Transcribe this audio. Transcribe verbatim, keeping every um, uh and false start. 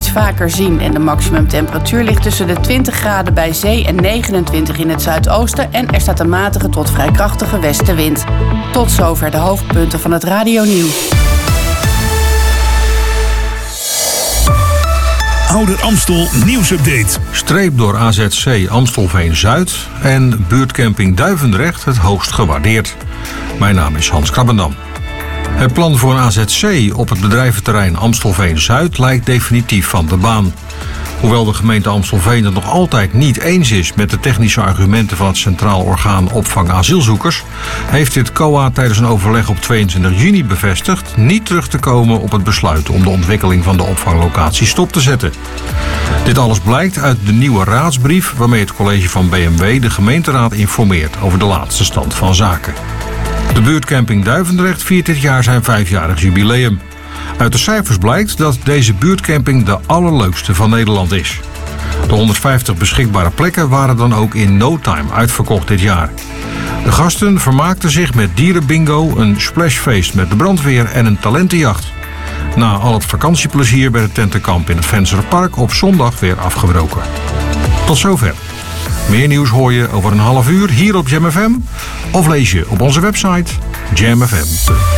steeds vaker zien. En de maximumtemperatuur ligt tussen de twintig graden bij zee en negenentwintig in het zuidoosten. En er staat een matige tot vrij krachtige westenwind. Tot zover de hoofdpunten van het radionieuws. Ouder Amstel nieuwsupdate. Streep door A Z C Amstelveen Zuid en buurtcamping Duivendrecht het hoogst gewaardeerd. Mijn naam is Hans Krabbendam. Het plan voor een A Z C op het bedrijventerrein Amstelveen Zuid lijkt definitief van de baan. Hoewel de gemeente Amstelveen het nog altijd niet eens is met de technische argumenten van het Centraal Orgaan Opvang Asielzoekers, heeft dit C O A tijdens een overleg op tweeëntwintig juni bevestigd niet terug te komen op het besluit om de ontwikkeling van de opvanglocatie stop te zetten. Dit alles blijkt uit de nieuwe raadsbrief waarmee het college van B M W de gemeenteraad informeert over de laatste stand van zaken. De buurtcamping Duivendrecht viert dit jaar zijn vijfjarig jubileum. Uit de cijfers blijkt dat deze buurtcamping de allerleukste van Nederland is. De honderdvijftig beschikbare plekken waren dan ook in no time uitverkocht dit jaar. De gasten vermaakten zich met dierenbingo, een splashfeest met de brandweer en een talentenjacht. Na al het vakantieplezier werd het tentenkamp in het Vensterpark op zondag weer afgebroken. Tot zover. Meer nieuws hoor je over een half uur hier op Jam F M of lees je op onze website jam f m punt n l.